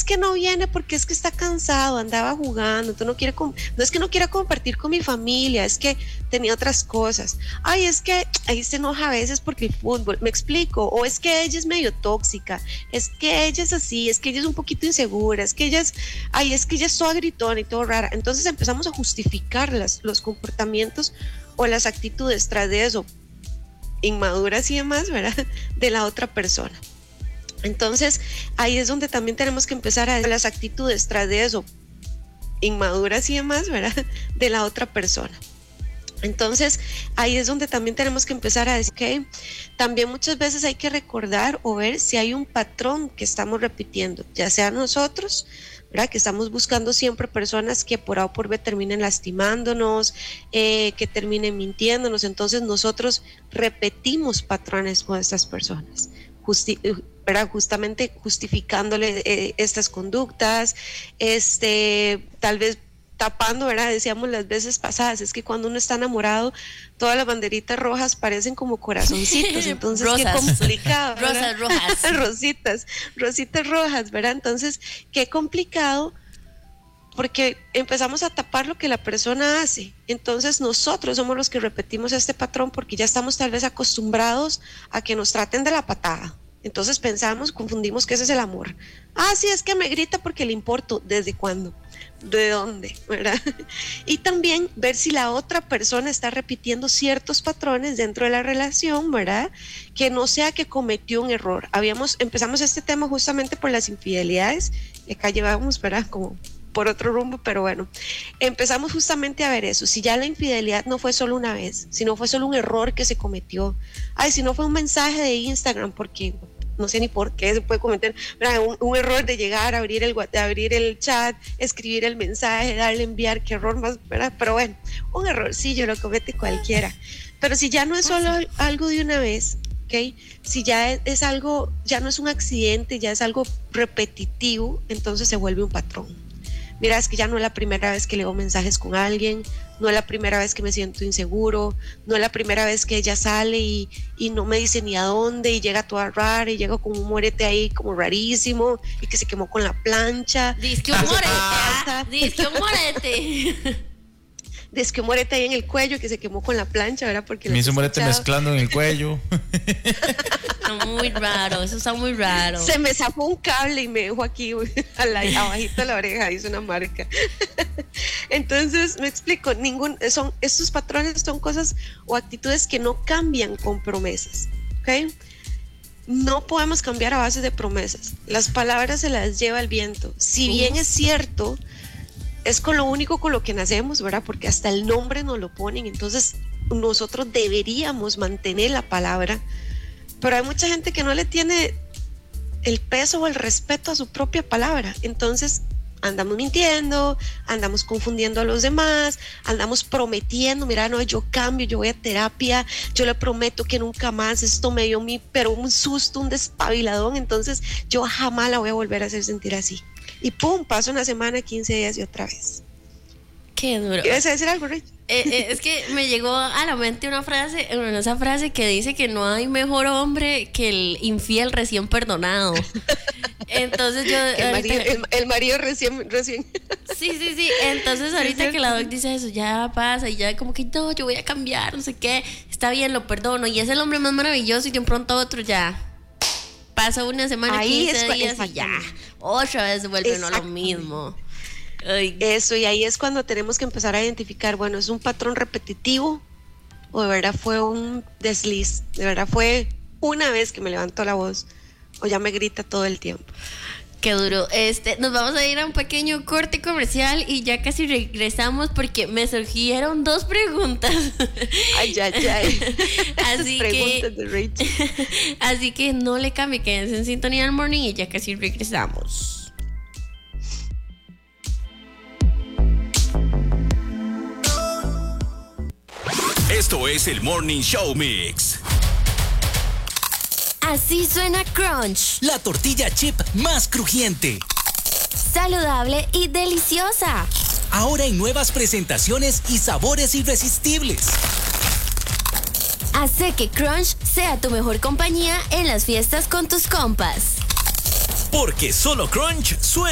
es que no viene porque es que está cansado, andaba jugando, no es que no quiera compartir con mi familia, es que tenía otras cosas. Ay, es que ahí se enoja a veces porque el fútbol, me explico, o es que ella es medio tóxica, es que ella es así, es que ella es un poquito insegura, es que ella es toda gritona y todo rara. Entonces empezamos a justificar los comportamientos o las actitudes tras de eso, inmaduras y demás, ¿verdad?, de la otra persona. Entonces ahí es donde también tenemos que empezar a ver las actitudes tras de eso, inmaduras y demás, ¿verdad?, de la otra persona. Entonces ahí es donde también tenemos que empezar a decir que también muchas veces hay que recordar o ver si hay un patrón que estamos repitiendo, ya sea nosotros, ¿verdad?, que estamos buscando siempre personas que por A o por B terminen lastimándonos, que terminen mintiéndonos. Entonces nosotros repetimos patrones con estas personas, justamente justificándole estas conductas, tal vez tapando, ¿verdad? Decíamos las veces pasadas, es que cuando uno está enamorado, todas las banderitas rojas parecen como corazoncitos, entonces rosas. qué complicado, ¿verdad? Rosas rojas. Rositas rojas, ¿verdad? Entonces, qué complicado, porque empezamos a tapar lo que la persona hace. Entonces nosotros somos los que repetimos este patrón porque ya estamos tal vez acostumbrados a que nos traten de la patada. Entonces confundimos que ese es el amor. Ah, sí, es que me grita porque le importo. ¿Desde cuándo? ¿De dónde? ¿Verdad? Y también ver si la otra persona está repitiendo ciertos patrones dentro de la relación, ¿verdad? Que no sea que cometió un error. Empezamos este tema justamente por las infidelidades, y acá llevamos, ¿verdad?, como por otro rumbo, pero bueno, empezamos justamente a ver eso, si ya la infidelidad no fue solo una vez, si no fue solo un error que se cometió, si no fue un mensaje de Instagram, porque no sé ni por qué se puede cometer, un error de llegar, abrir el chat, escribir el mensaje, darle enviar, qué error más, ¿verdad? Pero bueno, un errorcillo lo comete cualquiera, pero si ya no es solo algo de una vez, ¿ok? Si ya es algo, ya no es un accidente, ya es algo repetitivo, entonces se vuelve un patrón. Mira, es que ya no es la primera vez que leo mensajes con alguien, no es la primera vez que me siento inseguro, no es la primera vez que ella sale y no me dice ni a dónde y llega toda rara y llega con un morete ahí como rarísimo y que se quemó con la plancha. Dice que un morete. Dice que un morete ahí en el cuello que se quemó con la plancha, ¿verdad? Porque me hizo un morete mezclando en el cuello. Está muy raro, eso está muy raro. Se me zafó un cable y me dejó aquí abajito de la oreja, hizo una marca. Entonces, me explico, estos patrones son cosas o actitudes que no cambian con promesas, ¿ok? No podemos cambiar a base de promesas. Las palabras se las lleva el viento. Si bien es cierto, es con lo único con lo que nacemos, ¿verdad? Porque hasta el nombre nos lo ponen, entonces nosotros deberíamos mantener la palabra, pero hay mucha gente que no le tiene el peso o el respeto a su propia palabra, entonces andamos mintiendo, andamos confundiendo a los demás, andamos prometiendo, mira, no, yo cambio, yo voy a terapia, yo le prometo que nunca más, esto me dio pero un susto, un despabiladón, entonces yo jamás la voy a volver a hacer sentir así. Y pum, pasa una semana, 15 días y otra vez. Qué duro. ¿Quieres decir algo, Rich? Es que me llegó a la mente esa frase que dice que no hay mejor hombre que el infiel recién perdonado. Entonces yo... El marido recién. Sí. Entonces ahorita que la doc dice eso, ya pasa y ya como que no, yo voy a cambiar, no sé qué. Está bien, lo perdono. Y es el hombre más maravilloso y de un pronto a otro ya... Pasa una semana, ahí 15 días y ya, otra vez vuelve a lo mismo. Ay. Eso, y ahí es cuando tenemos que empezar a identificar, bueno, ¿es un patrón repetitivo o de verdad fue un desliz? ¿De verdad fue una vez que me levantó la voz o ya me grita todo el tiempo? Qué duro. Nos vamos a ir a un pequeño corte comercial y ya casi regresamos porque me surgieron 2 preguntas. Ay. Así preguntas de Rachel. Así que no le cambie, quédense en sintonía del morning y ya casi regresamos. Esto es el Morning Show Mix. Así suena Crunch, la tortilla chip más crujiente, saludable y deliciosa. Ahora en nuevas presentaciones y sabores irresistibles. Hace que Crunch sea tu mejor compañía en las fiestas con tus compas. Porque solo Crunch suena.